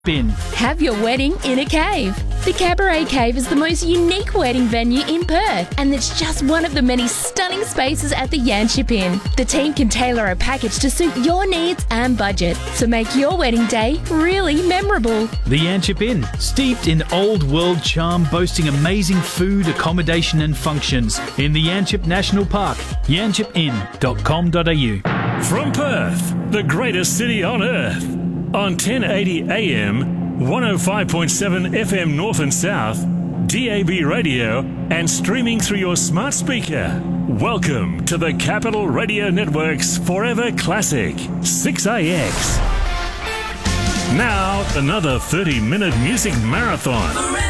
Inn. Have your wedding in a cave. The Cabaret Cave is the most unique wedding venue in Perth, and it's just one of the many stunning spaces at the Yanchep Inn. The team can tailor a package to suit your needs and budget, so make your wedding day really memorable. The Yanchep Inn, steeped in old world charm, boasting amazing food, accommodation and functions in the Yanchep National Park. yanchepinn.com.au. From Perth, the greatest city on earth, on 1080 AM, 105.7 FM North and South, DAB radio, and streaming through your smart speaker. Welcome to the Capital Radio Network's Forever Classic, 6AX. Now, another 30-minute music marathon.